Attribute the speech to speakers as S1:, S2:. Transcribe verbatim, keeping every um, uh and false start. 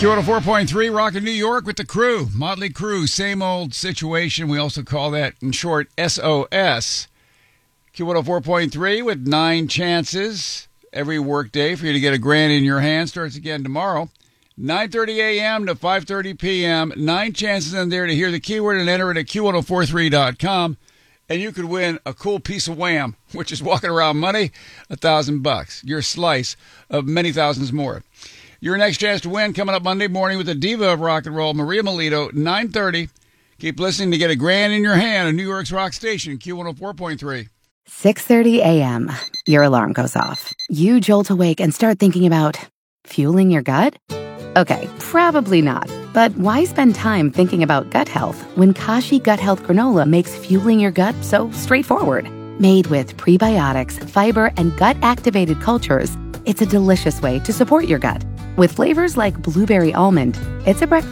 S1: Q one oh four point three, Rockin' New York with the crew. Motley Crue, same old situation. We also call that, in short, S O S. Q one oh four point three with nine chances every workday for you to get a grand in your hand. Starts again tomorrow. nine thirty a.m. to five thirty p.m. Nine chances in there to hear the keyword and enter it at Q ten forty-three dot com. And you could win a cool piece of wham, which is walking around money, a thousand bucks. Your slice of many thousands more. Your next chance to win coming up Monday morning with the diva of rock and roll, Maria Melito, nine thirty. Keep listening to get a grand in your hand on New York's rock station, Q one oh four point three.
S2: six thirty a.m. Your alarm goes off. You jolt awake and start thinking about fueling your gut? Okay, probably not. But why spend time thinking about gut health when Kashi Gut Health Granola makes fueling your gut so straightforward? Made with prebiotics, fiber, and gut-activated cultures, it's a delicious way to support your gut. With flavors like blueberry almond, it's a breakfast